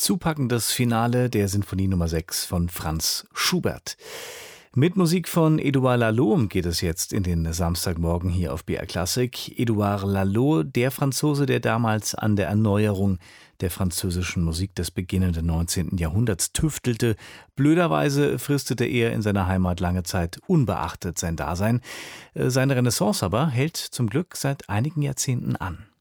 Zupackendes Finale der Sinfonie Nummer 6 von Franz Schubert. Mit Musik von Édouard Laloux geht es jetzt in den Samstagmorgen hier auf BR Classic. Édouard Laloux, der Franzose, der damals an der Erneuerung der französischen Musik des beginnenden 19. Jahrhunderts tüftelte. Blöderweise fristete er in seiner Heimat lange Zeit unbeachtet sein Dasein. Seine Renaissance aber hält zum Glück seit einigen Jahrzehnten an.